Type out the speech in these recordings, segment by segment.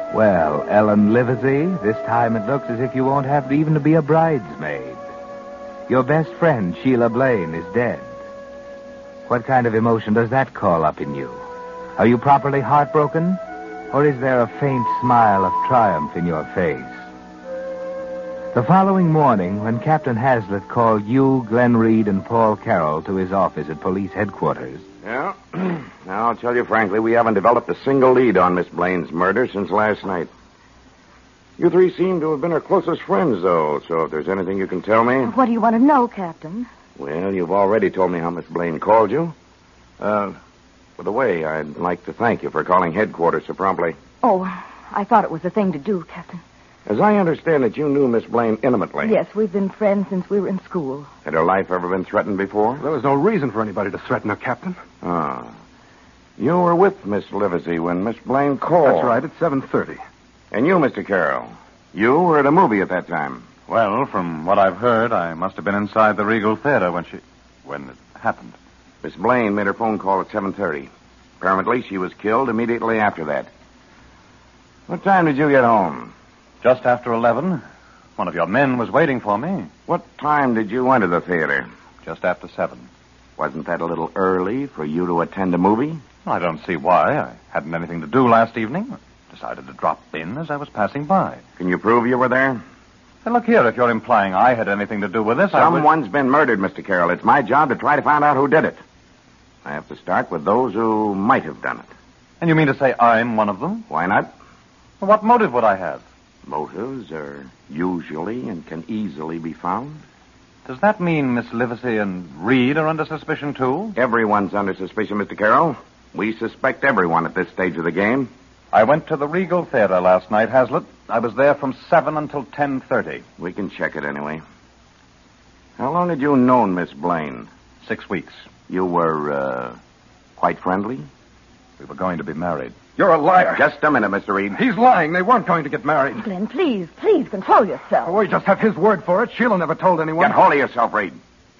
Well, Ellen Livesey, this time it looks as if you won't have even to be a bridesmaid. Your best friend, Sheila Blaine, is dead. What kind of emotion does that call up in you? Are you properly heartbroken? Or is there a faint smile of triumph in your face? The following morning, when Captain Hazlitt called you, Glenn Reed, and Paul Carroll to his office at police headquarters... Yeah. Now, I'll tell you frankly, we haven't developed a single lead on Miss Blaine's murder since last night. You three seem to have been her closest friends, though, so if there's anything you can tell me... What do you want to know, Captain? Well, you've already told me how Miss Blaine called you. By the way, I'd like to thank you for calling headquarters so promptly. Oh, I thought it was the thing to do, Captain. As I understand it, you knew Miss Blaine intimately. Yes, we've been friends since we were in school. Had her life ever been threatened before? There was no reason for anybody to threaten her, Captain. Ah. You were with Miss Livesey when Miss Blaine called. That's right, at 7:30. And you, Mr. Carroll, you were at a movie at that time. Well, from what I've heard, I must have been inside the Regal Theater when it happened. Miss Blaine made her phone call at 7:30. Apparently, she was killed immediately after that. What time did you get home? Just after 11. One of your men was waiting for me. What time did you enter the theater? Just after 7. Wasn't that a little early for you to attend a movie? I don't see why. I hadn't anything to do last evening. Decided to drop in as I was passing by. Can you prove you were there? Hey, look here, if you're implying I had anything to do with this, Someone's been murdered, Mr. Carroll. It's my job to try to find out who did it. I have to start with those who might have done it. And you mean to say I'm one of them? Why not? Well, what motive would I have? Motives are usually and can easily be found. Does that mean Miss Livesey and Reed are under suspicion, too? Everyone's under suspicion, Mr. Carroll. We suspect everyone at this stage of the game. I went to the Regal Theater last night, Hazlitt. I was there from 7 until 10:30. We can check it anyway. How long had you known Miss Blaine? 6 weeks. You were, quite friendly? We were going to be married. You're a liar. Just a minute, Mr. Reed. He's lying. They weren't going to get married. Glenn, please control yourself. Oh, we just have his word for it. Sheila never told anyone. Get hold of yourself, Reed.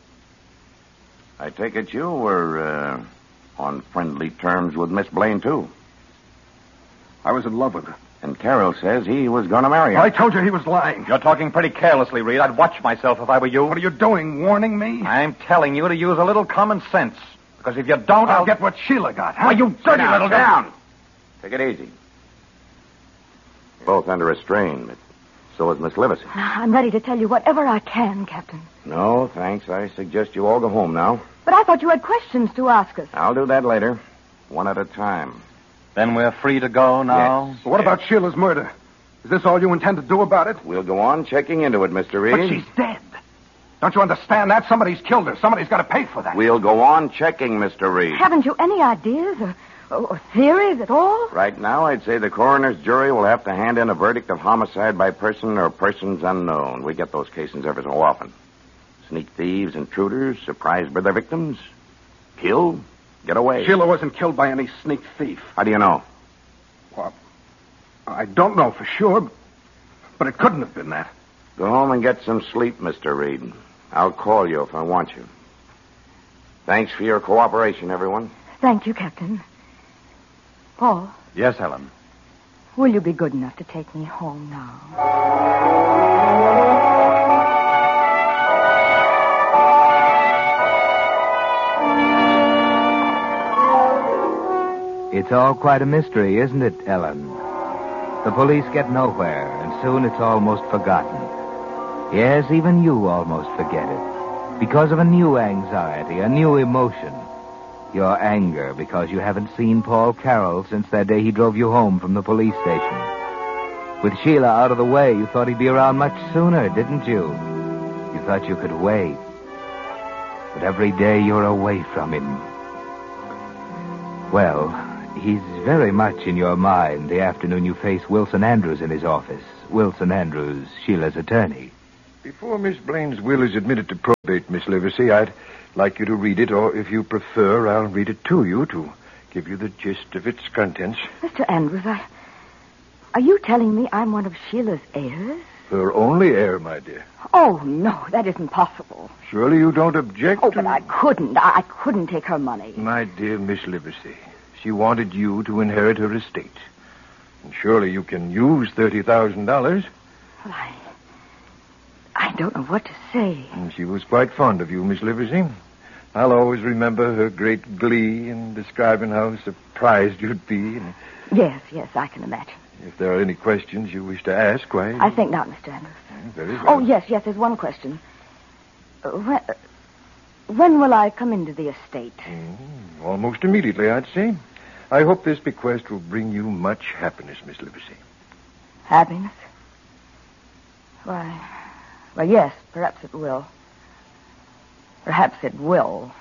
I take it you were, on friendly terms with Miss Blaine, too. I was in love with her. And Carroll says he was going to marry her. I told you he was lying. You're talking pretty carelessly, Reed. I'd watch myself if I were you. What are you doing, warning me? I'm telling you to use a little common sense. Because if you don't, I'll get what Sheila got, huh? Why, you dirty little... down. Take it easy. You're both under a strain, but so is Miss Livesey. I'm ready to tell you whatever I can, Captain. No, thanks. I suggest you all go home now. But I thought you had questions to ask us. I'll do that later. One at a time. Then we're free to go now? Yes. What about Sheila's murder? Is this all you intend to do about it? We'll go on checking into it, Mr. Reed. But she's dead. Don't you understand that? Somebody's killed her. Somebody's got to pay for that. We'll go on checking, Mr. Reed. Haven't you any ideas or theories at all? Right now, I'd say the coroner's jury will have to hand in a verdict of homicide by person or persons unknown. We get those cases every so often. Sneak thieves, intruders, surprised by their victims. Kill, get away. Sheila wasn't killed by any sneak thief. How do you know? Well, I don't know for sure, but it couldn't have been that. Go home and get some sleep, Mr. Reed. I'll call you if I want you. Thanks for your cooperation, everyone. Thank you, Captain. Paul. Yes, Helen. Will you be good enough to take me home now? It's all quite a mystery, isn't it, Ellen? The police get nowhere, and soon it's almost forgotten. Yes, even you almost forget it. Because of a new anxiety, a new emotion. Your anger because you haven't seen Paul Carroll since that day he drove you home from the police station. With Sheila out of the way, you thought he'd be around much sooner, didn't you? You thought you could wait. But every day you're away from him. Well, he's very much in your mind the afternoon you face Wilson Andrews in his office. Wilson Andrews, Sheila's attorney. Before Miss Blaine's will is admitted to probate, Miss Livesey, I'd like you to read it, or if you prefer, I'll read it to you to give you the gist of its contents. Mr. Andrews, are you telling me I'm one of Sheila's heirs? Her only heir, my dear. Oh, no, that isn't possible. Surely you don't object Oh, to... but I couldn't take her money. My dear Miss Livesey, she wanted you to inherit her estate. And surely you can use $30,000. Well, I don't know what to say. And she was quite fond of you, Miss Livesey. I'll always remember her great glee in describing how surprised you'd be. And Yes, I can imagine. if there are any questions you wish to ask, why... I think not, Mr. Andrews. Very well. Oh, yes, there's one question. When will I come into the estate? Almost immediately, I'd say. I hope this bequest will bring you much happiness, Miss Livesey. Happiness? Why, well, yes, perhaps it will. Perhaps it will.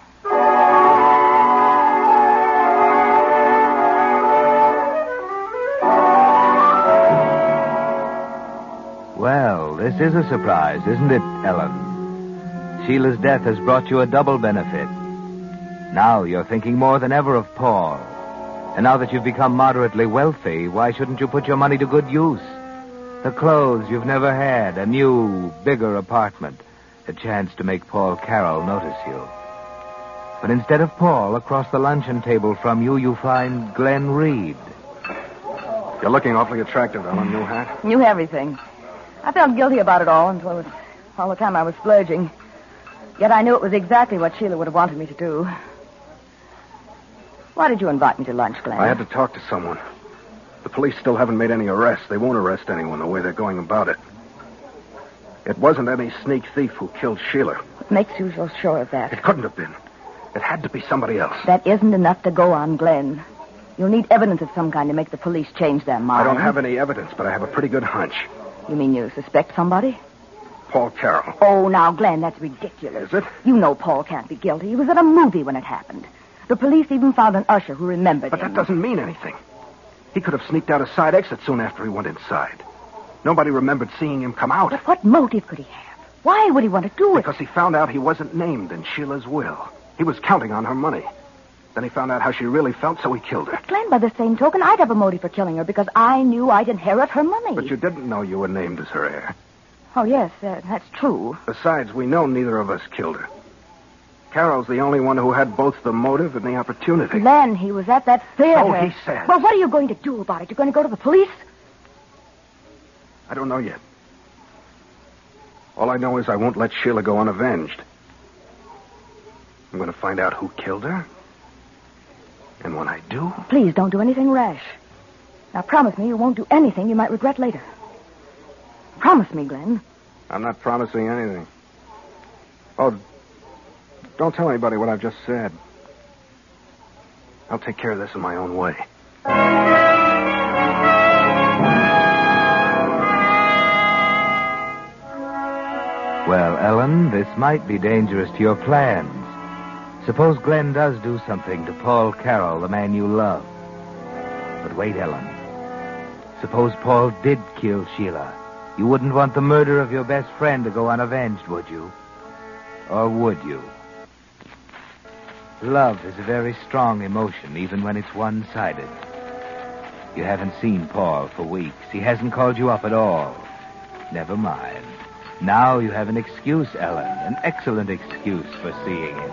Well, this is a surprise, isn't it, Ellen? Sheila's death has brought you a double benefit. Now you're thinking more than ever of Paul. And now that you've become moderately wealthy, why shouldn't you put your money to good use? The clothes you've never had, a new, bigger apartment, a chance to make Paul Carroll notice you. But instead of Paul, across the luncheon table from you, you find Glenn Reed. You're looking awfully attractive, Ellen. New hat? Knew everything. I felt guilty about it all until all the time I was splurging. Yet I knew it was exactly what Sheila would have wanted me to do. Why did you invite me to lunch, Glenn? I had to talk to someone. The police still haven't made any arrests. They won't arrest anyone the way they're going about it. It wasn't any sneak thief who killed Sheila. What makes you so sure of that? It couldn't have been. It had to be somebody else. That isn't enough to go on, Glenn. You'll need evidence of some kind to make the police change their mind. I don't have any evidence, but I have a pretty good hunch. You mean you suspect somebody? Paul Carroll. Oh, now, Glenn, that's ridiculous. Is it? You know Paul can't be guilty. He was at a movie when it happened. The police even found an usher who remembered But him. that doesn't mean anything. He could have sneaked out a side exit soon after he went inside. Nobody remembered seeing him come out. But what motive could he have? Why would he want to do it? Because he found out he wasn't named in Sheila's will. He was counting on her money. Then he found out how she really felt, so he killed her. But Glenn, by the same token, I'd have a motive for killing her because I knew I'd inherit her money. But you didn't know you were named as her heir. Oh, yes, that's true. Besides, we know neither of us killed her. Carroll's the only one who had both the motive and the opportunity. Glenn, he was at that theater. So he says. Well, what are you going to do about it? You're going to go to the police? I don't know yet. All I know is I won't let Sheila go unavenged. I'm going to find out who killed her. And when I do... Please don't do anything rash. Now, promise me you won't do anything you might regret later. Promise me, Glenn. I'm not promising anything. Oh, don't tell anybody what I've just said. I'll take care of this in my own way. Well, Ellen, this might be dangerous to your plans. Suppose Glenn does do something to Paul Carroll, the man you love. But wait, Ellen. Suppose Paul did kill Sheila. You wouldn't want the murder of your best friend to go unavenged, would you? Or would you? Love is a very strong emotion, even when it's one-sided. You haven't seen Paul for weeks. He hasn't called you up at all. Never mind. Now you have an excuse, Ellen. An excellent excuse for seeing him.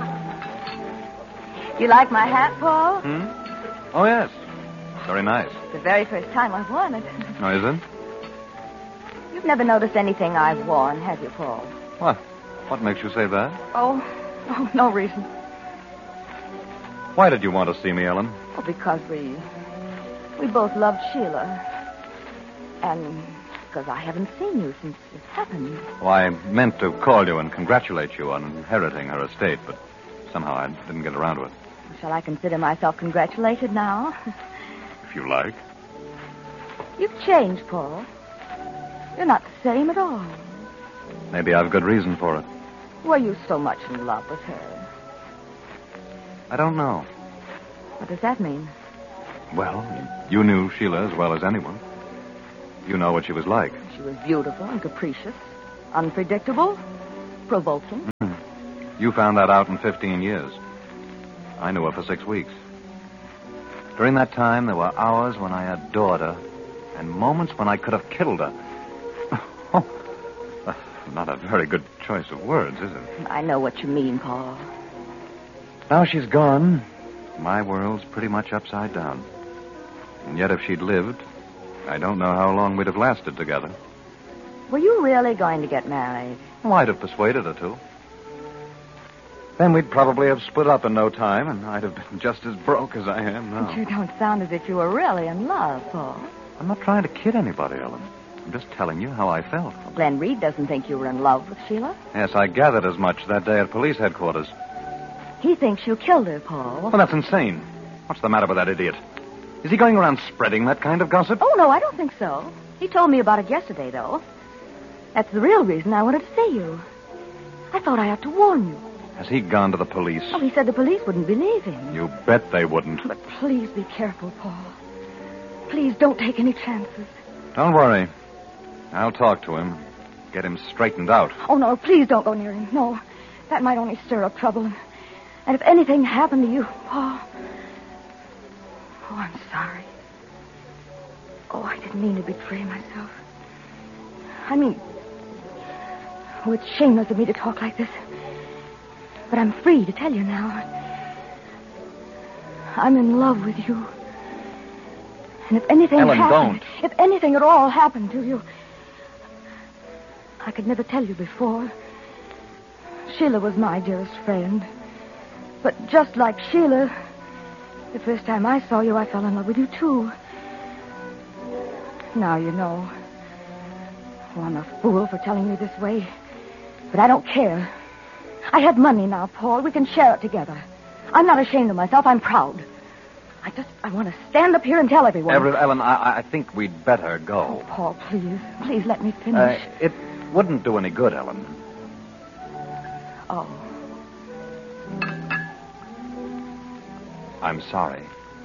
You like my hat, Paul? Oh, yes. Very nice. It's the very first time I've worn it. Oh, is it? You've never noticed anything I've worn, have you, Paul? What? What makes you say that? Oh, no reason. Why did you want to see me, Ellen? Oh, because we both loved Sheila. And because I haven't seen you since it happened. Well, I meant to call you and congratulate you on inheriting her estate, but somehow I didn't get around to it. Shall I consider myself congratulated now? If you like. You've changed, Paul. You're not the same at all. Maybe I've good reason for it. Were you so much in love with her? I don't know. What does that mean? Well, you knew Sheila as well as anyone. You know what she was like. She was beautiful and capricious, unpredictable, provoking. You found that out in 15 years. I knew her for 6 weeks. During that time, there were hours when I adored her and moments when I could have killed her. Not a very good choice of words, is it? I know what you mean, Paul. Now she's gone. My world's pretty much upside down. And yet if she'd lived, I don't know how long we'd have lasted together. Were you really going to get married? Well, I'd have persuaded her to. Then we'd probably have split up in no time, and I'd have been just as broke as I am now. But you don't sound as if you were really in love, Paul. I'm not trying to kid anybody, Ellen. I'm just telling you how I felt. Glenn Reed doesn't think you were in love with Sheila. Yes, I gathered as much that day at police headquarters. He thinks you killed her, Paul. Well, that's insane. What's the matter with that idiot? Is he going around spreading that kind of gossip? Oh, no, I don't think so. He told me about it yesterday, though. That's the real reason I wanted to see you. I thought I ought to warn you. Has he gone to the police? Oh, he said the police wouldn't believe him. You bet they wouldn't. But please be careful, Paul. Please don't take any chances. Don't worry. I'll talk to him. Get him straightened out. Oh, no, please don't go near him. No, that might only stir up trouble. And if anything happened to you, Paul... Oh, I'm sorry. Oh, I didn't mean to betray myself. I mean... Oh, it's shameless of me to talk like this. But I'm free to tell you now. I'm in love with you. And if anything Ellen, happened... don't. If anything at all happened to you... I could never tell you before. Sheila was my dearest friend. But just like Sheila, the first time I saw you, I fell in love with you, too. Now you know. Oh, I'm a fool for telling you this way. But I don't care. I have money now, Paul. We can share it together. I'm not ashamed of myself. I'm proud. I want to stand up here and tell everyone. Ellen, I think we'd better go. Oh, Paul, please. Please let me finish. It wouldn't do any good, Ellen. Oh. I'm sorry.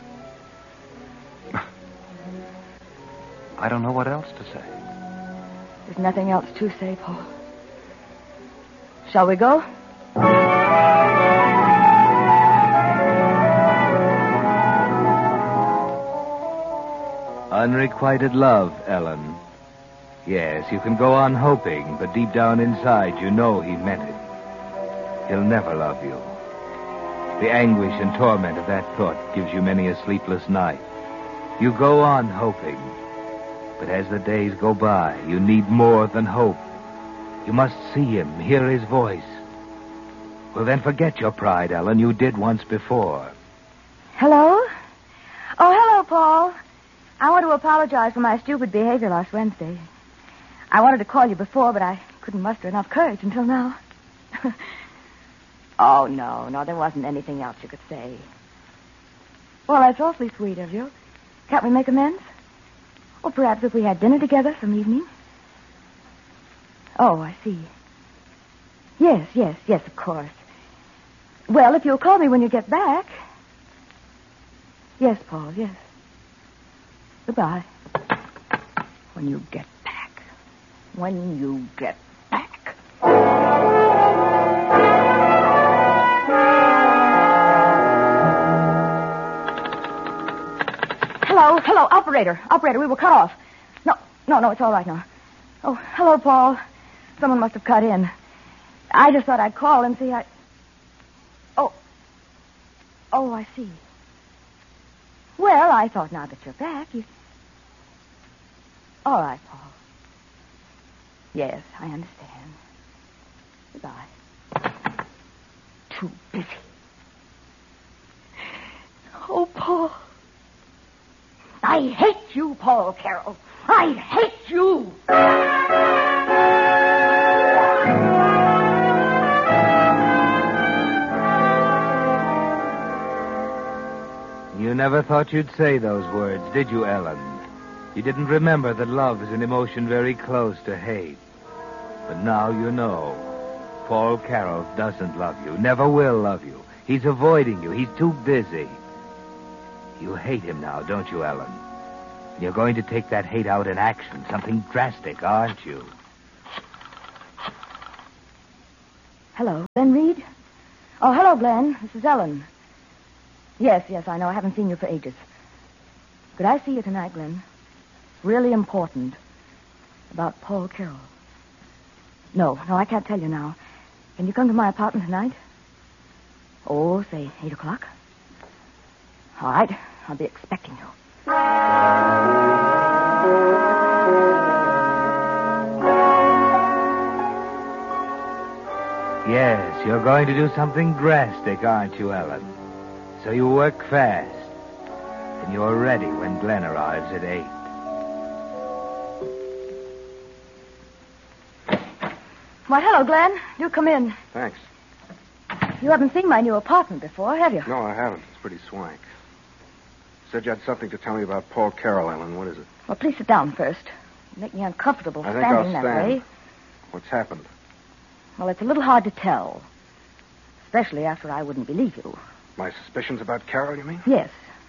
I don't know what else to say. There's nothing else to say, Paul. Shall we go? Unrequited love, Ellen. Yes, you can go on hoping, but deep down inside you know he meant it. He'll never love you. The anguish and torment of that thought gives you many a sleepless night. You go on hoping, but as the days go by, you need more than hope. You must see him, hear his voice. Well, then forget your pride, Ellen. You did once before. Hello? Oh, hello, Paul. I want to apologize for my stupid behavior last Wednesday. I wanted to call you before, but I couldn't muster enough courage until now. Oh, no, there wasn't anything else you could say. Well, that's awfully sweet of you. Can't we make amends? Or perhaps if we had dinner together some evening? Oh, I see. Yes, of course. Well, if you'll call me when you get back. Yes, Paul, yes. Goodbye. When you get back. When you get back. Hello, operator. Operator, we were cut off. No, it's all right now. Oh, hello, Paul. Someone must have cut in. I just thought I'd call and see Oh, I see. Well, I thought now that you're back, All right, Paul. Yes, I understand. Goodbye. Too busy. Oh, Paul. I hate you, Paul Carroll. I hate you. You never thought you'd say those words, did you, Ellen? You didn't remember that love is an emotion very close to hate. But now you know. Paul Carroll doesn't love you, never will love you. He's avoiding you. He's too busy. You hate him now, don't you, Ellen? You're going to take that hate out in action, something drastic, aren't you? Hello, Glenn Reed? Oh, hello, Glenn. This is Ellen. Yes, I know. I haven't seen you for ages. Could I see you tonight, Glenn? Really important. About Paul Carroll. No, I can't tell you now. Can you come to my apartment tonight? Oh, say 8 o'clock. All right. I'll be expecting you. Yes, you're going to do something drastic, aren't you, Ellen? So you work fast. And you're ready when Glenn arrives at 8. Why, hello, Glenn. Do come in. Thanks. You haven't seen my new apartment before, have you? No, I haven't. It's pretty swank. Said you had something to tell me about Paul Carroll, Ellen. What is it? Well, please sit down first. You make me uncomfortable I think I'll standing that stand. way. What's happened? Well, it's a little hard to tell. Especially after I wouldn't believe you. My suspicions about Carroll, you mean? Yes.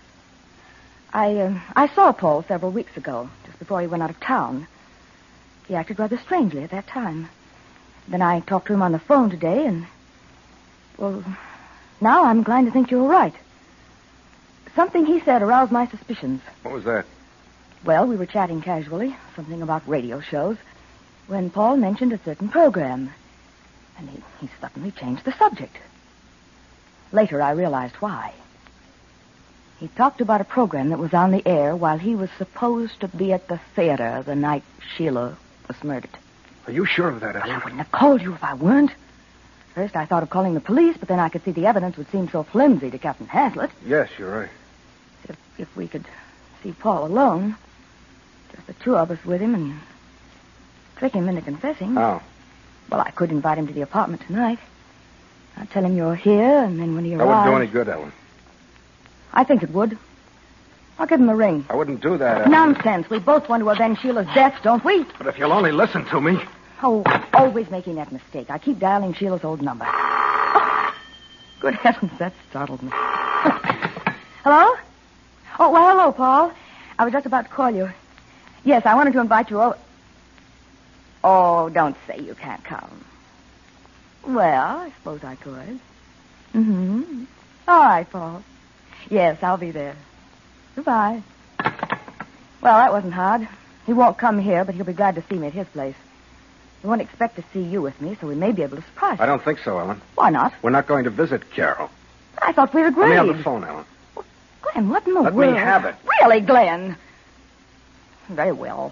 I saw Paul several weeks ago, just before he went out of town. He acted rather strangely at that time. Then I talked to him on the phone today, and... Well, now I'm inclined to think you were right. Something he said aroused my suspicions. What was that? Well, we were chatting casually, something about radio shows, when Paul mentioned a certain program. And he suddenly changed the subject. Later, I realized why. He talked about a program that was on the air while he was supposed to be at the theater the night Sheila was murdered. Are you sure of that, Ellen? I wouldn't have called you if I weren't. First, I thought of calling the police, but then I could see the evidence would seem so flimsy to Captain Hazlitt. Yes, you're right. If we could see Paul alone, just the two of us with him, and trick him into confessing. How? Well, I could invite him to the apartment tonight. I'd tell him you're here, and then when he That arrives... wouldn't do any good, Ellen. I think it would. I'll give him a ring. I wouldn't do that, Ellen. Nonsense. We both want to avenge Sheila's death, don't we? But if you'll only listen to me... Oh, always making that mistake. I keep dialing Sheila's old number. Oh, good heavens, that startled me. Hello? Oh, well, hello, Paul. I was just about to call you. Yes, I wanted to invite you over. Oh, don't say you can't come. Well, I suppose I could. Mm-hmm. All right, Paul. Yes, I'll be there. Goodbye. Well, that wasn't hard. He won't come here, but he'll be glad to see me at his place. He won't expect to see you with me, so we may be able to surprise him. I don't think so, Ellen. Why not? We're not going to visit Carroll. I thought we'd agreed. Let me have the phone, Ellen. Glenn, what in the Let world? me have it. Really, Glenn? Very well.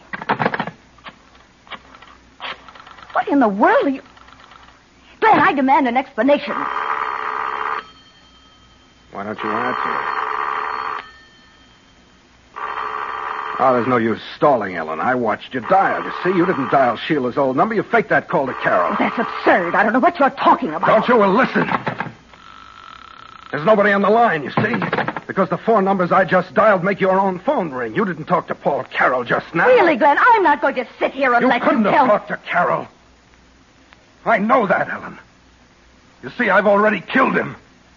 What in the world are you... Glenn, I demand an explanation. Why don't you answer? Oh, there's no use stalling, Ellen. I watched you dial. You see, you didn't dial Sheila's old number. You faked that call to Carroll. Oh, that's absurd. I don't know what you're talking about. Don't you? Well, listen. There's nobody on the line, you see. Because the 4 numbers I just dialed make your own phone ring. You didn't talk to Paul Carroll just now. Really, Glenn, I'm not going to sit here and You let you couldn't tell... have talked to Carroll. I know that, Ellen. You see, I've already killed him.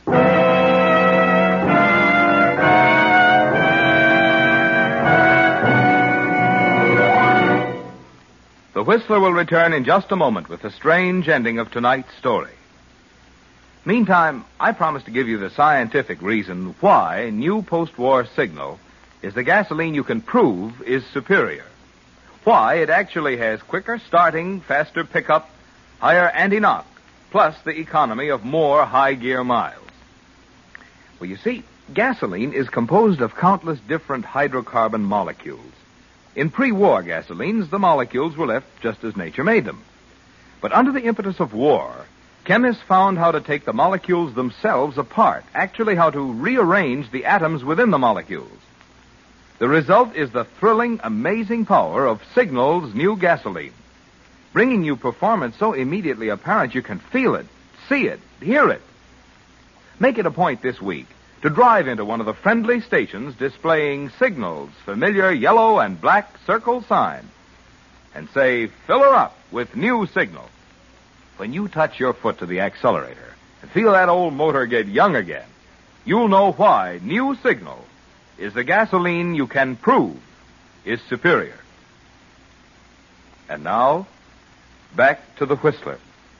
The Whistler will return in just a moment with the strange ending of tonight's story. Meantime, I promise to give you the scientific reason why new post-war Signal is the gasoline you can prove is superior. Why it actually has quicker starting, faster pickup, higher anti-knock, plus the economy of more high-gear miles. Well, you see, gasoline is composed of countless different hydrocarbon molecules. In pre-war gasolines, the molecules were left just as nature made them. But under the impetus of war, chemists found how to take the molecules themselves apart, actually how to rearrange the atoms within the molecules. The result is the thrilling, amazing power of Signal's new gasoline, bringing you performance so immediately apparent you can feel it, see it, hear it. Make it a point this week to drive into one of the friendly stations displaying Signal's familiar yellow and black circle sign and say, fill her up with new Signal. When you touch your foot to the accelerator and feel that old motor get young again, you'll know why new Signal is the gasoline you can prove is superior. And now, back to the Whistler.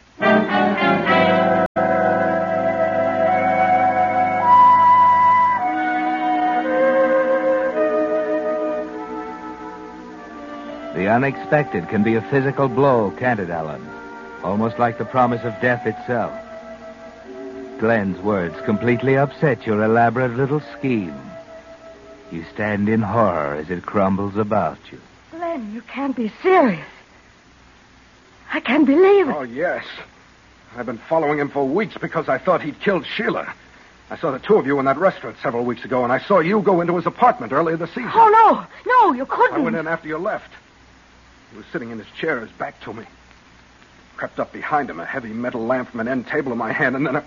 The unexpected can be a physical blow, can't it, Ellen? Almost like the promise of death itself. Glenn's words completely upset your elaborate little scheme. You stand in horror as it crumbles about you. Glenn, you can't be serious. I can't believe it. Oh, yes. I've been following him for weeks because I thought he'd killed Sheila. I saw the two of you in that restaurant several weeks ago, and I saw you go into his apartment earlier this season. Oh, no. No, you couldn't. I went in after you left. He was sitting in his chair, his back to me. Crept up behind him, a heavy metal lamp from an end table in my hand, and then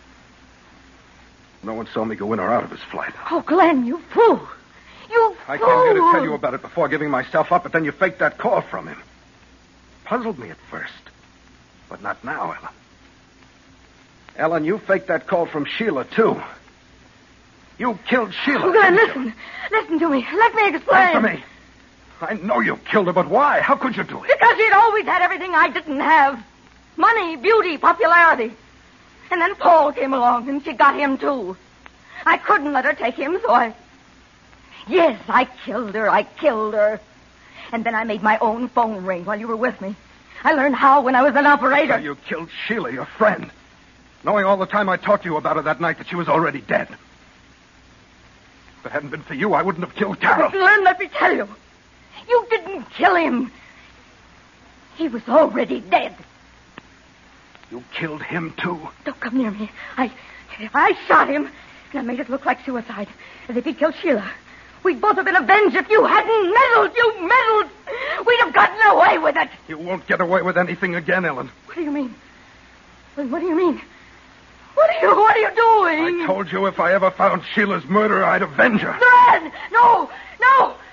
no one saw me go in or out of his flat. Oh, Glenn, you fool. You fool. I came here to tell you about it before giving myself up, but then you faked that call from him. Puzzled me at first, but not now, Ellen. Ellen, you faked that call from Sheila, too. You killed Sheila. Oh, Glenn, listen. Listen to me. Let me explain. Answer me. I know you killed her, but why? How could you do it? Because she'd always had everything I didn't have. Money, beauty, popularity. And then Paul came along, and she got him, too. I couldn't let her take him, so I... Yes, I killed her. I killed her. And then I made my own phone ring while you were with me. I learned how when I was an operator. So you killed Sheila, your friend, knowing all the time I talked to you about her that night that she was already dead. If it hadn't been for you, I wouldn't have killed Carol. Glenn, let me tell you. You didn't kill him. He was already dead. You killed him, too? Don't come near me. I shot him, and I made it look like suicide, as if he killed Sheila. We'd both have been avenged if you hadn't meddled. You meddled. We'd have gotten away with it. You won't get away with anything again, Ellen. What do you mean? What do you mean? What are you doing? I told you if I ever found Sheila's murderer, I'd avenge her. Glenn! No!